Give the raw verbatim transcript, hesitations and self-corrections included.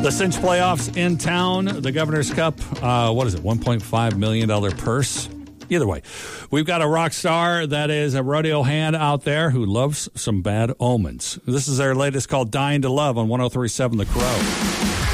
The Cinch playoffs in town. The Governor's Cup, uh, what is it, one point five million dollars purse? Either way, we've got a rock star that is a rodeo hand out there who loves some bad omens. This is their latest called Dying to Love on one oh three point seven The Crow.